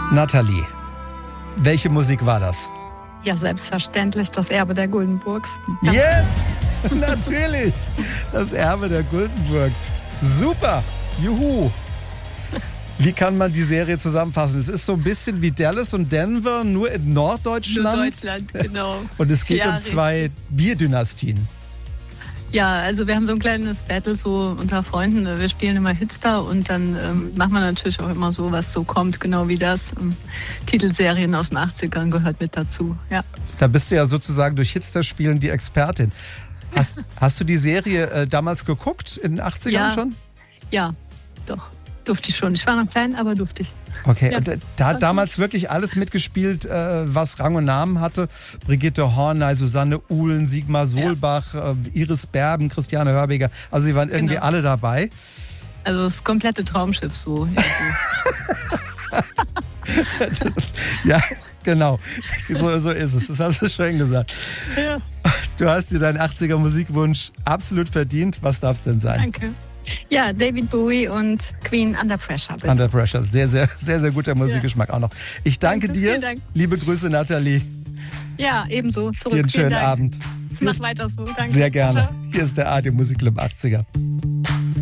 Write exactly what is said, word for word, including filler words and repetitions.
Nathalie, welche Musik war das? Ja, selbstverständlich das Erbe der Guldenburgs. Yes! Natürlich! Das Erbe der Guldenburgs. Super! Juhu! Wie kann man die Serie zusammenfassen? Es ist so ein bisschen wie Dallas und Denver, nur in Norddeutschland. Nur Deutschland, genau. Und es geht ja, um zwei richtig. Bierdynastien. Ja, also wir haben so ein kleines Battle so unter Freunden. Wir spielen immer Hitster und dann ähm, macht man natürlich auch immer so, was so kommt, genau wie das. Ähm, Titelserien aus den achtzigern gehört mit dazu, ja. Da bist du ja sozusagen durch Hitster-Spielen die Expertin. Hast, hast du die Serie äh, damals geguckt, in den achtzigern Ja. schon? Ja, doch, durfte ich schon. Ich war noch klein, aber durfte ich. Okay, Ja. und da hat damals wirklich alles mitgespielt, äh, was Rang und Namen hatte. Brigitte Horney, Susanne Uhlen, Sigmar Solbach, äh, Iris Berben, Christiane Hörbiger. Also sie waren irgendwie Genau. alle dabei. Also das komplette Traumschiff so. Ja, genau. So, so ist es. Das hast du schön gesagt. Ja, Du hast dir deinen achtziger Musikwunsch absolut verdient. Was darf es denn sein? danke. Ja, David Bowie und Queen Under Pressure, bitte. Under Pressure. Sehr, sehr, sehr, sehr guter Musikgeschmack auch noch. Ich danke, Danke, dir. vielen Dank. Liebe Grüße, Nathalie. Ja, ebenso. Zurück. Dir einen Vielen schönen Dank. Abend. Mach weiter so. Danke. Sehr gerne. Ciao. Hier ist der A R D Musikclub achtziger.